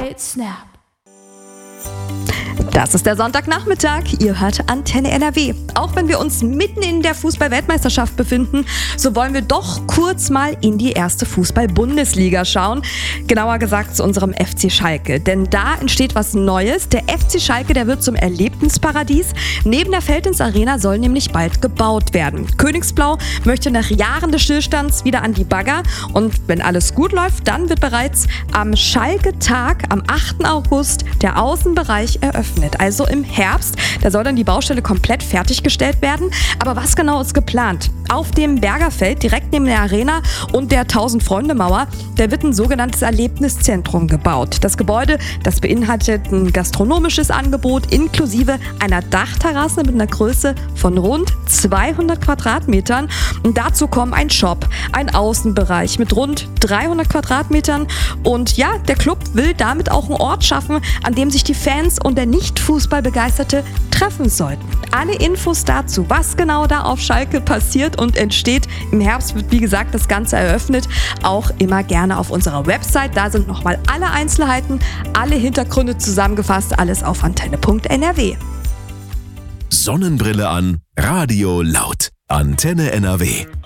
Late Snap. Das ist der Sonntagnachmittag. Ihr hört Antenne NRW. Auch wenn wir uns mitten in der Fußball-Weltmeisterschaft befinden, so wollen wir doch kurz mal in die erste Fußball-Bundesliga schauen. Genauer gesagt zu unserem FC Schalke. Denn da entsteht was Neues. Der FC Schalke, der wird zum Erlebnisparadies. Neben der Veltins-Arena soll nämlich bald gebaut werden. Königsblau möchte nach Jahren des Stillstands wieder an die Bagger. Und wenn alles gut läuft, dann wird bereits am Schalke-Tag am 8. August der Außenbereich eröffnet. Also im Herbst. Da soll dann die Baustelle komplett fertiggestellt werden. Aber was genau ist geplant? Auf dem Bergerfeld, direkt neben der Arena und der 1000-Freunde-Mauer, da wird ein sogenanntes Erlebniszentrum gebaut. Das Gebäude, das beinhaltet ein gastronomisches Angebot inklusive einer Dachterrasse mit einer Größe von rund 200 Quadratmetern. Und dazu kommen ein Shop, ein Außenbereich mit rund 300 Quadratmetern. Und ja, der Club will damit auch einen Ort schaffen, an dem sich die Fans und der Nicht-Fußball-Begeisterte treffen sollten. Alle Infos dazu, was genau da auf Schalke passiert und entsteht. Im Herbst wird, wie gesagt, das Ganze eröffnet. Auch immer gerne auf unserer Website. Da sind nochmal alle Einzelheiten, alle Hintergründe zusammengefasst. Alles auf antenne.nrw. Sonnenbrille an, Radio laut. Antenne NRW.